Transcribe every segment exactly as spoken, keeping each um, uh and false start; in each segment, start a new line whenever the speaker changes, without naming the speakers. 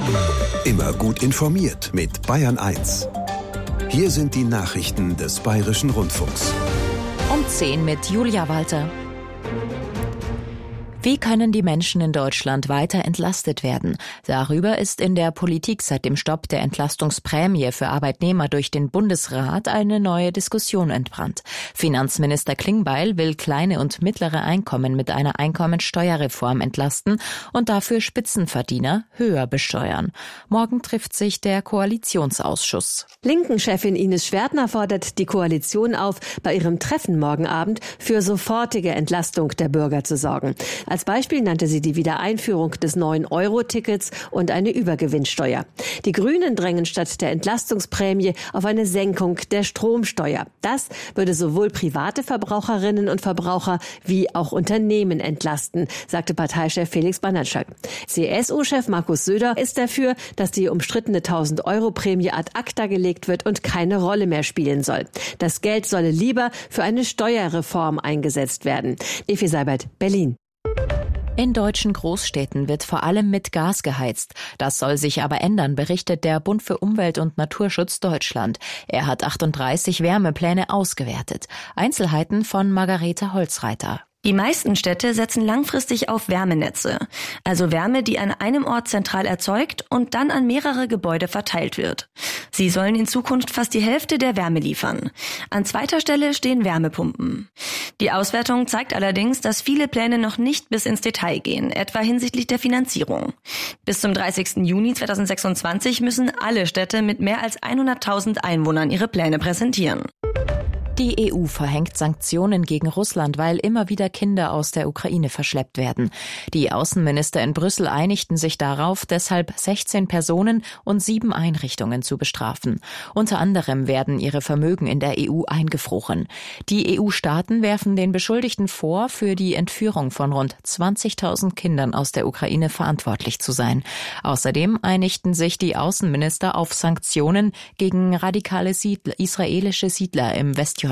Immer gut informiert mit Bayern eins. Hier sind die Nachrichten des Bayerischen Rundfunks.
Um zehn mit Julia Walter. Wie können die Menschen in Deutschland weiter entlastet werden? Darüber ist in der Politik seit dem Stopp der Entlastungsprämie für Arbeitnehmer durch den Bundesrat eine neue Diskussion entbrannt. Finanzminister Klingbeil will kleine und mittlere Einkommen mit einer Einkommensteuerreform entlasten und dafür Spitzenverdiener höher besteuern. Morgen trifft sich der Koalitionsausschuss.
Linken-Chefin Ines Schwertner fordert die Koalition auf, bei ihrem Treffen morgen Abend für sofortige Entlastung der Bürger zu sorgen. Als Beispiel nannte sie die Wiedereinführung des neun Euro Tickets und eine Übergewinnsteuer. Die Grünen drängen statt der Entlastungsprämie auf eine Senkung der Stromsteuer. Das würde sowohl private Verbraucherinnen und Verbraucher wie auch Unternehmen entlasten, sagte Parteichef Felix Banatschak. C S U-Chef Markus Söder ist dafür, dass die umstrittene tausend Euro Prämie ad acta gelegt wird und keine Rolle mehr spielen soll. Das Geld solle lieber für eine Steuerreform eingesetzt werden. Evi Seibert, Berlin.
In deutschen Großstädten wird vor allem mit Gas geheizt. Das soll sich aber ändern, berichtet der Bund für Umwelt und Naturschutz Deutschland. Er hat achtunddreißig Wärmepläne ausgewertet. Einzelheiten von Margarete Holzreiter.
Die meisten Städte setzen langfristig auf Wärmenetze, also Wärme, die an einem Ort zentral erzeugt und dann an mehrere Gebäude verteilt wird. Sie sollen in Zukunft fast die Hälfte der Wärme liefern. An zweiter Stelle stehen Wärmepumpen. Die Auswertung zeigt allerdings, dass viele Pläne noch nicht bis ins Detail gehen, etwa hinsichtlich der Finanzierung. Bis zum dreißigsten Juni zweitausendsechsundzwanzig müssen alle Städte mit mehr als hunderttausend Einwohnern ihre Pläne präsentieren.
Die E U verhängt Sanktionen gegen Russland, weil immer wieder Kinder aus der Ukraine verschleppt werden. Die Außenminister in Brüssel einigten sich darauf, deshalb sechzehn Personen und sieben Einrichtungen zu bestrafen. Unter anderem werden ihre Vermögen in der E U eingefroren. Die E U-Staaten werfen den Beschuldigten vor, für die Entführung von rund zwanzigtausend Kindern aus der Ukraine verantwortlich zu sein. Außerdem einigten sich die Außenminister auf Sanktionen gegen radikale Siedler, israelische Siedler im Westjordanland.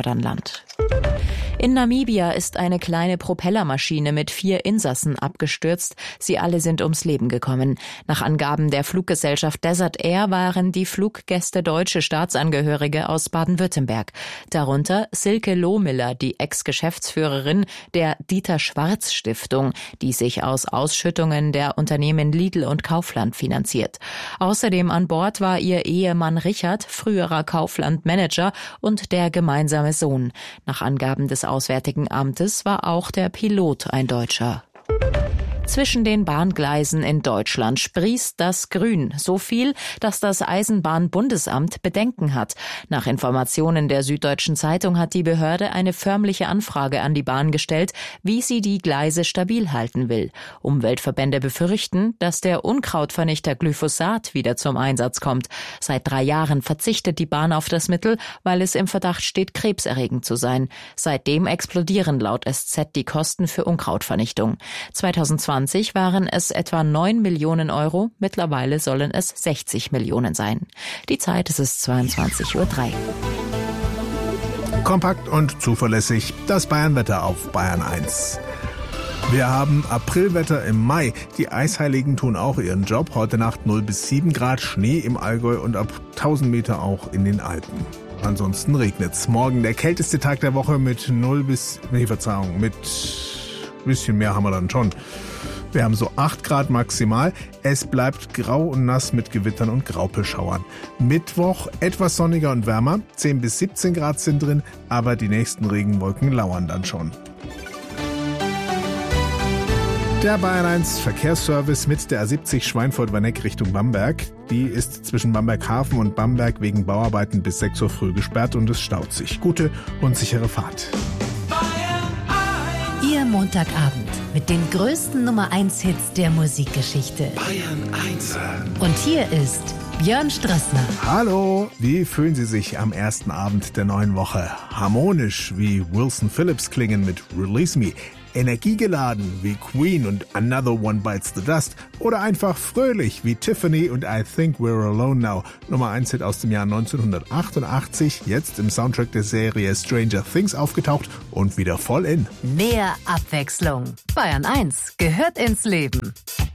In Namibia ist eine kleine Propellermaschine mit vier Insassen abgestürzt. Sie alle sind ums Leben gekommen. Nach Angaben der Fluggesellschaft Desert Air waren die Fluggäste deutsche Staatsangehörige aus Baden-Württemberg. Darunter Silke Lohmiller, die Ex-Geschäftsführerin der Dieter-Schwarz-Stiftung, die sich aus Ausschüttungen der Unternehmen Lidl und Kaufland finanziert. Außerdem an Bord war ihr Ehemann Richard, früherer Kaufland-Manager, und der gemeinsame Sohn. Nach Angaben des Auswärtigen Amtes war auch der Pilot ein Deutscher. Zwischen den Bahngleisen in Deutschland sprießt das Grün. So viel, dass das Eisenbahnbundesamt Bedenken hat. Nach Informationen der Süddeutschen Zeitung hat die Behörde eine förmliche Anfrage an die Bahn gestellt, wie sie die Gleise stabil halten will. Umweltverbände befürchten, dass der Unkrautvernichter Glyphosat wieder zum Einsatz kommt. Seit drei Jahren verzichtet die Bahn auf das Mittel, weil es im Verdacht steht, krebserregend zu sein. Seitdem explodieren laut S Z die Kosten für Unkrautvernichtung. zweitausendzwanzig waren es etwa neun Millionen Euro, mittlerweile sollen es sechzig Millionen sein. Die Zeit ist es zweiundzwanzig Uhr drei.
Kompakt und zuverlässig, das Bayernwetter auf Bayern eins. Wir haben Aprilwetter im Mai. Die Eisheiligen tun auch ihren Job. Heute Nacht null bis sieben Grad, Schnee im Allgäu und ab tausend Meter auch in den Alpen. Ansonsten regnet's. Morgen der kälteste Tag der Woche mit null bis, nee, Verzeihung, mit ein bisschen mehr haben wir dann schon. Wir haben so acht Grad maximal. Es bleibt grau und nass mit Gewittern und Graupelschauern. Mittwoch etwas sonniger und wärmer. zehn bis siebzehn Grad sind drin, aber die nächsten Regenwolken lauern dann schon. Der Bayern eins Verkehrsservice mit der A siebzig Schweinfurt-Werneck Richtung Bamberg. Die ist zwischen Bamberg-Hafen und Bamberg wegen Bauarbeiten bis sechs Uhr früh gesperrt und es staut sich. Gute und sichere Fahrt.
Ihr Montagabend mit den größten Nummer eins Hits der Musikgeschichte.
Bayern eins.
Und hier ist Björn Strassner.
Hallo, wie fühlen Sie sich am ersten Abend der neuen Woche? Harmonisch wie Wilson Phillips klingen mit Release Me, energiegeladen wie Queen und Another One Bites the Dust oder einfach fröhlich wie Tiffany und I Think We're Alone Now. Nummer eins Hit aus dem Jahr neunzehnhundertachtundachtzig, jetzt im Soundtrack der Serie Stranger Things aufgetaucht und wieder voll in.
Mehr Abwechslung. Bayern eins gehört ins Leben.